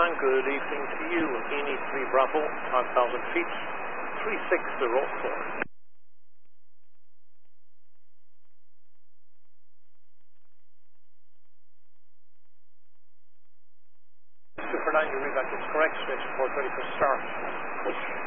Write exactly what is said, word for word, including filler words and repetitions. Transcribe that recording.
Nine, good evening to you. Eni three Bravo, five thousand feet, three six zero four. Super nine, your reback is correct. Station four thirty for start.